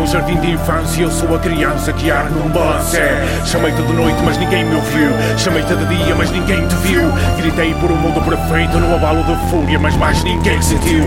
jardim de infância, eu sou a criança que arde num balancé. Chamei-te de noite, mas ninguém me ouviu. Chamei-te de dia, mas ninguém te viu. Gritei por um mundo perfeito no abalo de fúria, mas mais ninguém sentiu.